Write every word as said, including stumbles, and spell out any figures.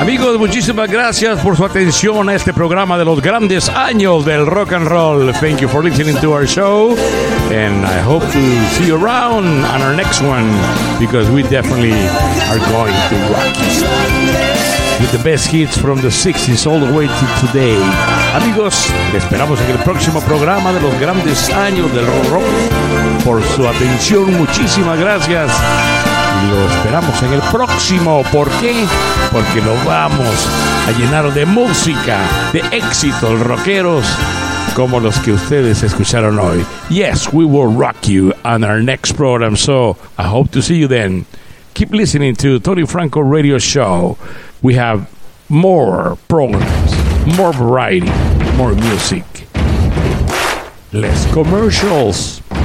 Amigos, muchísimas gracias por su atención a este programa de los grandes años del rock and roll. Thank you for listening to our show, and I hope to see you around on our next one, because we definitely are going to rock you with the best hits from the sixties all the way to today. Amigos, les esperamos en el próximo programa de los grandes años del rock. Por su atención, muchísimas gracias. Y lo esperamos en el próximo. ¿Por qué? Porque lo vamos a llenar de música, de éxitos rockeros como los que ustedes escucharon hoy. Yes, we will rock you on our next program. So I hope to see you then. Keep listening to Tony Franco Radio Show. We have more programs, more variety, more music, less commercials.